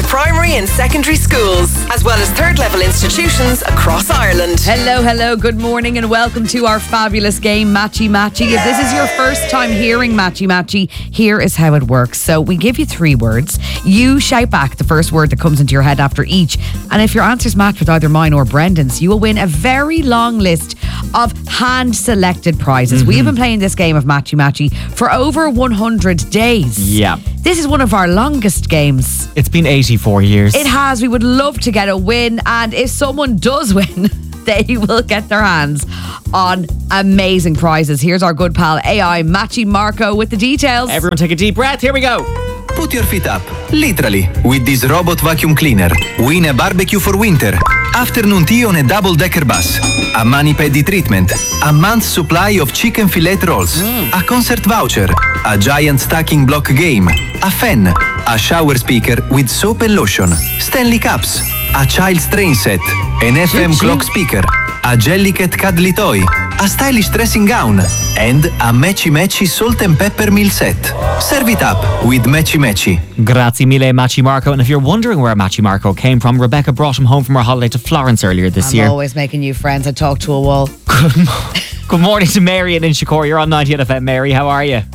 primary and secondary schools, as well as third level institutions across Ireland. Hello, good morning and welcome to our fabulous game, Matchy Matchy. If this is your first time hearing Matchy Matchy, here is how it works. So we give you 3 words. You shout back the first word that comes into your head after each. And if your answers match with either mine or Brendan's, you will win a very long list of hand-selected prizes. We have been playing this game of Matchy Matchy for over 100 days. Yeah. This is one of our longest games. It's been 84 years. It has. We would love to get a win. And if someone does win, they will get their hands on amazing prizes. Here's our good pal AI Matchy Marco with the details. Everyone take a deep breath. Here we go. Put your feet up, literally, with this robot vacuum cleaner. Win a barbecue for winter. Afternoon tea on a double-decker bus. A mani-pedi treatment. A month's supply of chicken fillet rolls. A concert voucher. A giant stacking block game. A fan. A shower speaker with soap and lotion. Stanley cups. A child's train set. An FM clock speaker. A Jellycat cuddly toy. A stylish dressing gown. And a Matchy Matchy salt and pepper meal set. Serve it up with Matchy Matchy. Grazie mille, Matchy Marco. And if you're wondering where Matchy Marco came from, Rebecca brought him home from her holiday to Florence earlier this year. I'm always making new friends. I talk to a wall. Good morning to Mary and Inchicore. You're on 98 FM. Mary, how are you?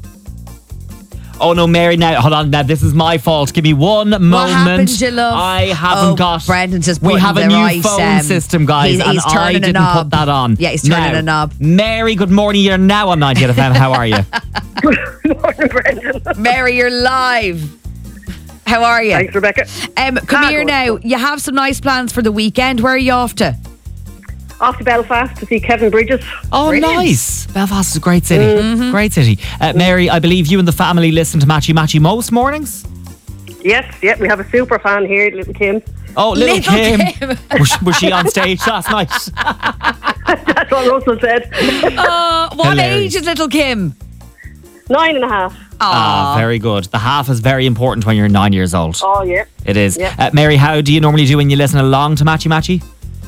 Oh no, Mary, now hold on. Now this is my fault. Give me one moment. What happened, you love? I haven't got. Brendan's just we putting have a the new right, phone system, guys, he's and I turning a didn't knob. put that on. Yeah, he's turning now, a knob. Mary, good morning. You're now on 98 FM. How are you? Good morning, Brendan. Mary, you're live. How are you? Thanks, Rebecca. Come here now. You have some nice plans for the weekend. Where are you off to? Off to Belfast to see Kevin Bridges. Oh, Brilliant. nice. Belfast is a great city. Great city. Mary, I believe you and the family listen to Matchy Matchy most mornings? Yes, yeah, we have a super fan here, little Kim. Oh, little Kim. Kim. Was she on stage last night? That's what Russell said. What Hilarious. age is little Kim? 9.5. Very good. The half is very important when you're 9 years old. Oh, yeah. It is. Yeah. Mary, how do you normally do when you listen along to Matchy Matchy?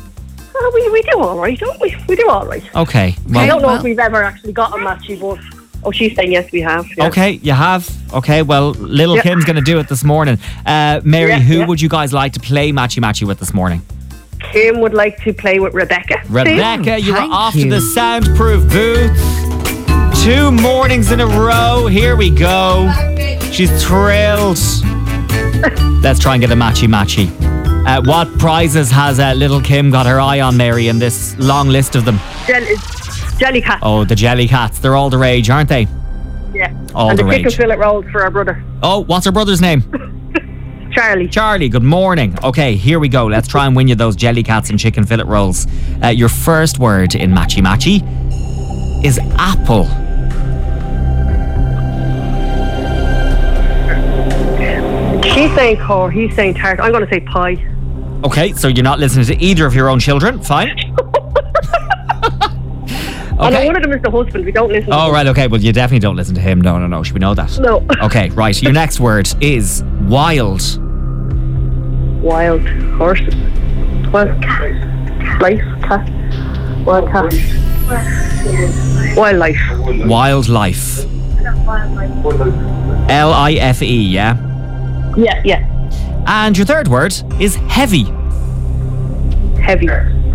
We do all right, don't we? We do all right. Okay. I don't know well. if we've ever actually got a Matchy, but... Oh, she's saying yes, we have. Yeah. Okay, you have. Okay, well, little Yeah. Kim's going to do it this morning. Mary, Yeah, who yeah. would you guys like to play Matchy Matchy with this morning? Kim would like to play with Rebecca. Rebecca, you are Thank off you. to the soundproof booth. 2 mornings in a row. Here we go. She's thrilled. Let's try and get a Matchy Matchy. What prizes has little Kim got her eye on, Mary, in this long list of them? Jellycat. Oh, the jelly cats. They're all the rage, aren't they? Yeah. All and the the chicken rage. fillet rolls for our brother, Oh, what's her brother's name? Charlie. Charlie, good morning. Okay, here we go. Let's try and win you those jelly cats and chicken fillet rolls. Your first word in Matchy Matchy is apple. She's saying core, he's saying tart. I'm going to say pie. Okay, so you're not listening to either of your own children. Fine. Oh, no, Okay. one of them is the husband. We don't listen to Oh, him. right, okay. Well, you definitely don't listen to him. No. Should we know that? No. Okay, right. Your next word is wild. Wild horse. Wild cat. Life. Cat. Wild cat. Wildlife. Wildlife. Life, yeah? Yeah, yeah. And your third word is heavy. Heavy.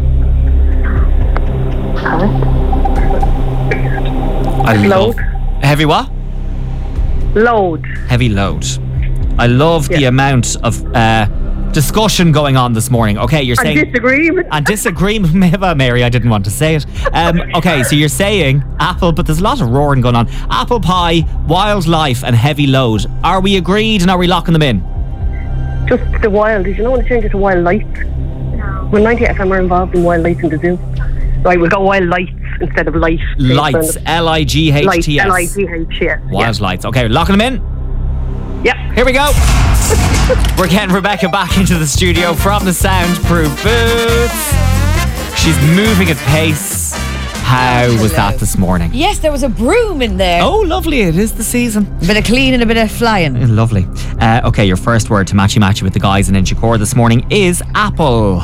I love Load. heavy what? Load. Heavy load. I love the Yeah. amount of discussion going on this morning. Okay, you're And saying disagreement. and disagreement. Mary, I didn't want to say it. Okay, so you're saying apple, but there's a lot of roaring going on. Apple pie, wildlife, and heavy load. Are we agreed, and are we locking them in? Just the wild. Did you know when to change it to wild lights? No. When 90 FM are involved in wild lights in the zoo. Right, we'll go wild lights instead of light. Lights, Lights, Lights, Lights, yeah. Wild lights. Okay, locking them in. Yep. Here we go. We're getting Rebecca back into the studio from the soundproof booth. She's moving at pace. How was that this morning? Yes, there was a broom in there. Oh, lovely. It is the season. A bit of cleaning, a bit of flying. Lovely. Okay, your first word to Matchy Matchy with the guys in Inchicore this morning is apple.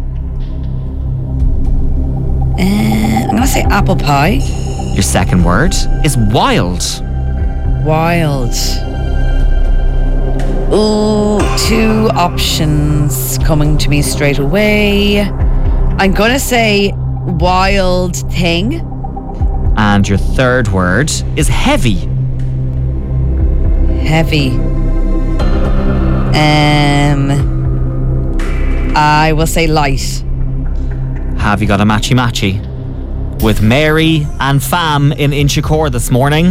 I'm going to say apple pie. Your second word is wild. Wild. Ooh, 2 options coming to me straight away. I'm going to say wild thing. And your third word is heavy. Heavy. I will say light. Have you got a matchy-matchy? With Mary and Fam in Inchicore this morning.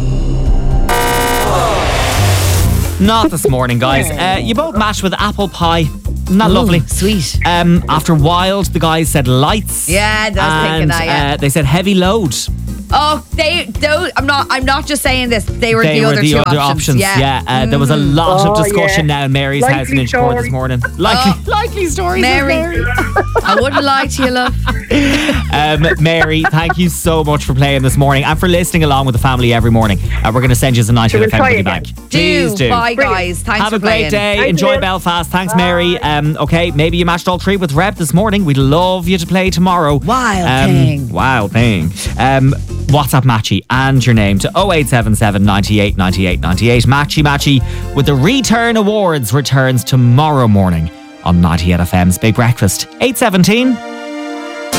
Not this morning, guys. You both matched with apple pie. Not lovely. Sweet. After wild, the guys said lights. Yeah, I was thinking that, yeah. They said heavy load. Oh, I'm not just saying this. They were the other two options. Yeah. There was a lot of discussion now in Mary's house in Inchicore this morning. Likely stories. Mary. I wouldn't lie to you, love. Mary, thank you so much for playing this morning and for listening along with the family every morning. We're going to send you some 90 FM money back. Please do. Bye, guys. Thanks Have for playing. Have a great day. Enjoy Belfast. Thanks, Mary. Okay, maybe you matched all 3 with Reb this morning. We'd love you to play tomorrow. Wild thing. WhatsApp Matchy and your name to 0877 98 98 98. Matchy with the Return Awards returns tomorrow morning on 98 FM's Big Breakfast. 8:17.